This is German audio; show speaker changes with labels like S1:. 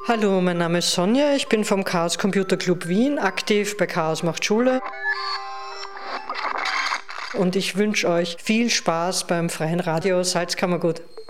S1: Hallo, mein Name ist Sonja, ich bin vom Chaos Computer Club Wien, aktiv bei Chaos macht Schule. Und ich wünsche euch viel Spaß beim Freien Radio Salzkammergut.